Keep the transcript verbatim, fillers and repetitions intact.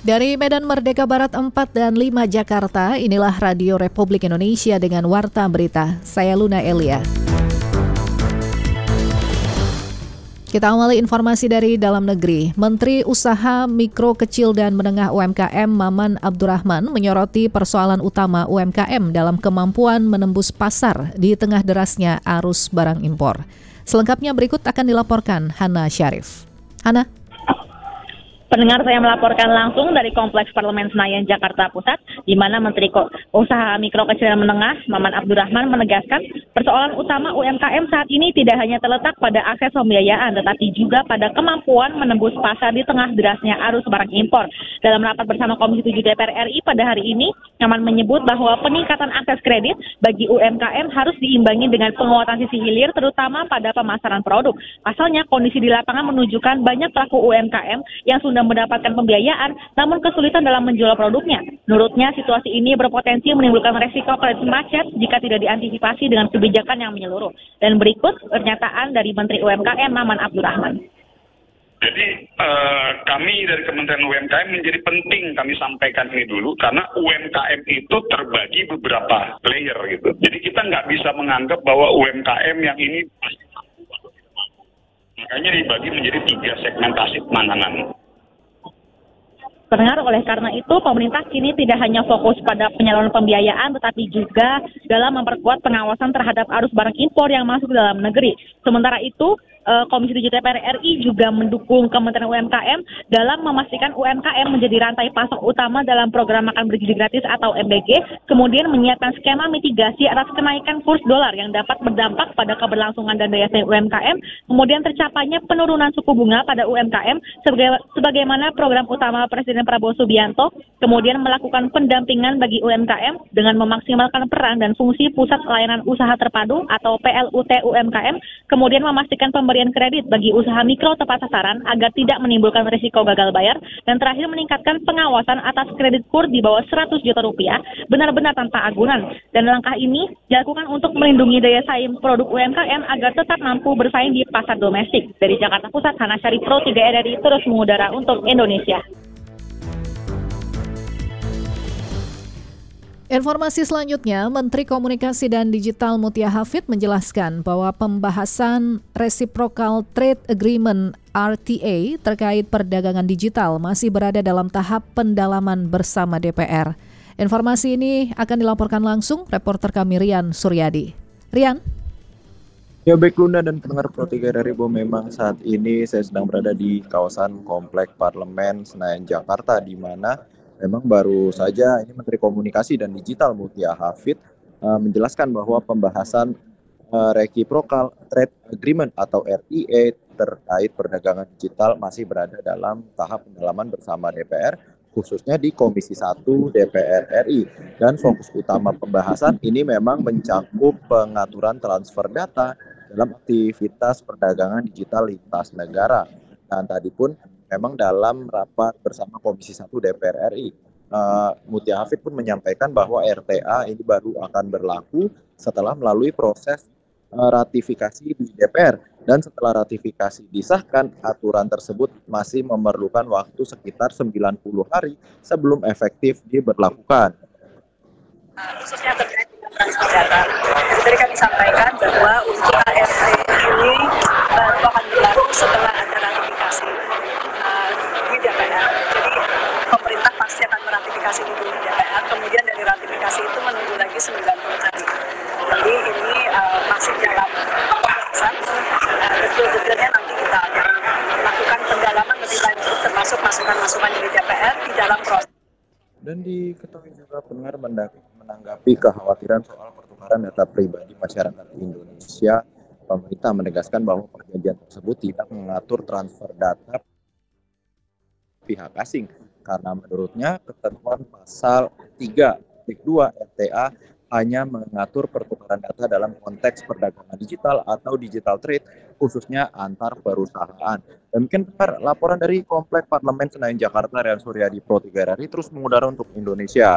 Dari Medan Merdeka Barat empat dan lima Jakarta, inilah Radio Republik Indonesia dengan Warta Berita. Saya Luna Elia. Kita awali informasi dari dalam negeri. Menteri Usaha Mikro Kecil dan Menengah U M K M Maman Abdurrahman menyoroti persoalan utama U M K M dalam kemampuan menembus pasar di tengah derasnya arus barang impor. Selengkapnya berikut akan dilaporkan Hana Syarif. Hana. Pendengar, saya melaporkan langsung dari Kompleks Parlemen Senayan, Jakarta Pusat, di mana Menteri Usaha Mikro Kecil dan Menengah, Maman Abdurrahman, menegaskan persoalan utama U M K M saat ini tidak hanya terletak pada akses pembiayaan, tetapi juga pada kemampuan menembus pasar di tengah derasnya arus barang impor. Dalam rapat bersama Komisi tujuh D P R R I pada hari ini, Maman menyebut bahwa peningkatan akses kredit bagi U M K M harus diimbangi dengan penguatan sisi hilir, terutama pada pemasaran produk. Pasalnya, kondisi di lapangan menunjukkan banyak pelaku U M K M yang sudah mendapatkan pembiayaan, namun kesulitan dalam menjual produknya. Menurutnya, situasi ini berpotensi menimbulkan resiko kredit macet jika tidak diantisipasi dengan kebijakan yang menyeluruh. Dan berikut pernyataan dari Menteri U M K M Maman Abdurrahman. Jadi eh, kami dari Kementerian U M K M menjadi penting kami sampaikan ini dulu karena U M K M itu terbagi beberapa layer gitu. Jadi kita nggak bisa menganggap bahwa U M K M yang ini pasti mampu atau tidak mampu. Makanya dibagi menjadi tiga segmentasi penanganan. Pendengar, oleh karena itu, pemerintah kini tidak hanya fokus pada penyaluran pembiayaan, tetapi juga dalam memperkuat pengawasan terhadap arus barang impor yang masuk ke dalam negeri. Sementara itu, Komisi tujuh D P R R I juga mendukung Kementerian U M K M dalam memastikan U M K M menjadi rantai pasok utama dalam program makan bergizi gratis atau M B G, kemudian menyiapkan skema mitigasi atas kenaikan kurs dolar yang dapat berdampak pada keberlangsungan dan daya saing U M K M, kemudian tercapainya penurunan suku bunga pada U M K M sebagaimana program utama Presiden Prabowo Subianto, kemudian melakukan pendampingan bagi U M K M dengan memaksimalkan peran dan fungsi Pusat Layanan Usaha Terpadu atau P L U T U M K M, kemudian memastikan pemberian kredit bagi usaha mikro tepat sasaran agar tidak menimbulkan risiko gagal bayar, dan terakhir meningkatkan pengawasan atas kredit kur di bawah seratus juta rupiah benar-benar tanpa agunan. Dan langkah ini dilakukan untuk melindungi daya saing produk U M K M agar tetap mampu bersaing di pasar domestik. Dari Jakarta Pusat, Hana Syarif, Pro tiga R R I terus mengudara untuk Indonesia. Informasi selanjutnya, Menteri Komunikasi dan Digital Mutia Hafid menjelaskan bahwa pembahasan Reciprocal Trade Agreement R T A terkait perdagangan digital masih berada dalam tahap pendalaman bersama D P R. Informasi ini akan dilaporkan langsung reporter kami Rian Suryadi. Rian? Ya, baik Luna dan pendengar Pro tiga R R I, memang saat ini saya sedang berada di kawasan Komplek Parlemen Senayan, Jakarta, di mana memang baru saja ini Menteri Komunikasi dan Digital Mutia Hafid uh, menjelaskan bahwa pembahasan uh, Reciprocal Trade Agreement atau R T A terkait perdagangan digital masih berada dalam tahap pendalaman bersama D P R, khususnya di Komisi satu D P R R I. Dan fokus utama pembahasan ini memang mencakup pengaturan transfer data dalam aktivitas perdagangan digital lintas negara. Dan tadi pun memang dalam rapat bersama Komisi satu D P R R I, uh, Mutia Hafid pun menyampaikan bahwa R T A ini baru akan berlaku setelah melalui proses uh, ratifikasi di D P R. Dan setelah ratifikasi disahkan, aturan tersebut masih memerlukan waktu sekitar sembilan puluh hari sebelum efektif diberlakukan. Khususnya terkait dengan transfer data, tadi kami sampaikan bahwa untuk A R T ini baru akan berlaku setelah ada ratifikasi di D P R. Jadi pemerintah pasti akan meratifikasi dulu di D P R, kemudian dari ratifikasi itu menunggu lagi sembilan puluh hari. Jadi ini uh, masih dalam pembahasan. Uh, betul-betulnya nanti kita akan melakukan pendalaman lebih lanjut, termasuk masukan-masukan dari D P R di dalam proses. Dan diketahui juga pendengar menanggapi kekhawatiran soal pertukaran data pribadi masyarakat Indonesia, pemerintah menegaskan bahwa perjanjian tersebut tidak mengatur transfer data pihak asing, karena menurutnya ketentuan pasal tiga titik dua R T A hanya mengatur pertukaran data dalam konteks perdagangan digital atau digital trade, khususnya antar perusahaan. Dan mungkin laporan dari Komplek Parlemen Senayan, Jakarta, Rian Suryadi, Pro tiga R R I terus mengudara untuk Indonesia.